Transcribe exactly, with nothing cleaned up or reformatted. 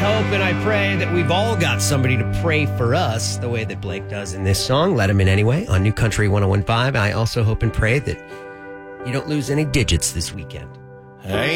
hope and I pray that we've all got somebody to pray for us the way that Blake does in this song. Let him in anyway on New Country one oh one point five. I also hope and pray that you don't lose any digits this weekend. Hey.